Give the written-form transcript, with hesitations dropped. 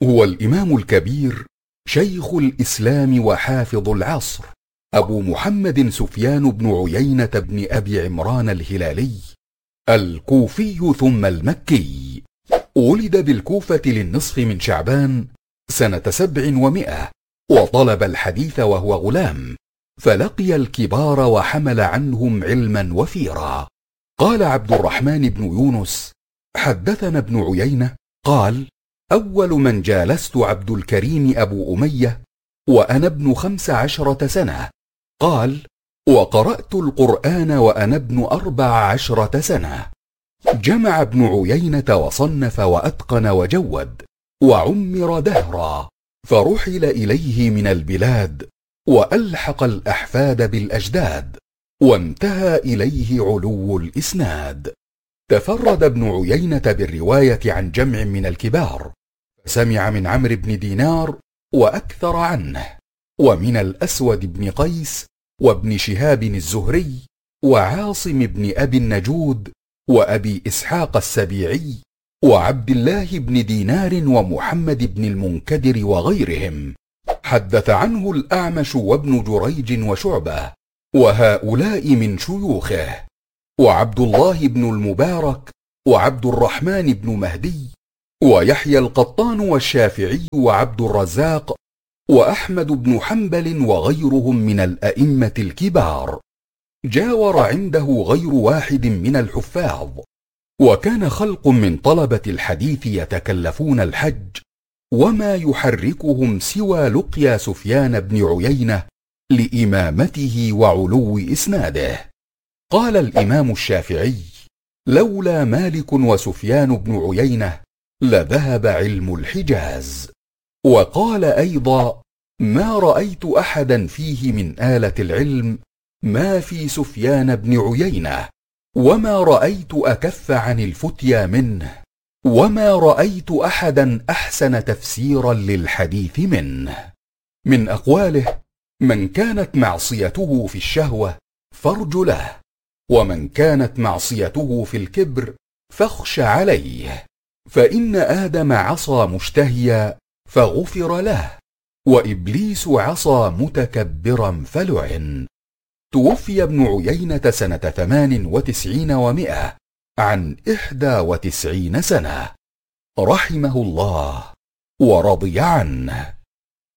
هو الإمام الكبير شيخ الإسلام وحافظ العصر أبو محمد سفيان بن عيينة بن أبي عمران الهلالي الكوفي ثم المكي. ولد بالكوفة للنصف من شعبان سنة 700، وطلب الحديث وهو غلام، فلقي الكبار وحمل عنهم علما وفيرا. قال عبد الرحمن بن يونس: حدثنا ابن عيينة قال: أول من جالست عبد الكريم أبو أمية وأنا ابن 15 سنة. قال: وقرأت القرآن وأنا ابن 14 سنة. جمع ابن عيينة وصنف وأتقن وجود، وعمر دهرا، فرحل إليه من البلاد، وألحق الأحفاد بالأجداد، وانتهى إليه علو الإسناد. تفرد ابن عيينة بالرواية عن جمع من الكبار، سمع من عمرو بن دينار وأكثر عنه، ومن الأسود بن قيس، وابن شهاب الزهري، وعاصم بن أبي النجود، وأبي إسحاق السبيعي، وعبد الله بن دينار، ومحمد بن المنكدر، وغيرهم. حدث عنه الأعمش وابن جريج وشعبة، وهؤلاء من شيوخه، وعبد الله بن المبارك، وعبد الرحمن بن مهدي، ويحيى القطان، والشافعي، وعبد الرزاق، وأحمد بن حنبل، وغيرهم من الأئمة الكبار. جاور عنده غير واحد من الحفاظ. وكان خلق من طلبة الحديث يتكلفون الحج، وما يحركهم سوى لقيا سفيان بن عيينة لإمامته وعلو إسناده. قال الإمام الشافعي: لولا مالك وسفيان بن عيينة لذهب علم الحجاز. وقال أيضا: ما رأيت أحدا فيه من آلة العلم ما في سفيان بن عيينة، وما رأيت أكف عن الفتيا منه، وما رأيت أحدا أحسن تفسيرا للحديث منه. من أقواله: من كانت معصيته في الشهوة فارج له، ومن كانت معصيته في الكبر فاخش عليه، فإن آدم عصى مشتهيا فغفر له، وإبليس عصى متكبرا فلعن. توفي ابن عيينة سنة 98 و100 عن 91 سنة، رحمه الله ورضي عنه.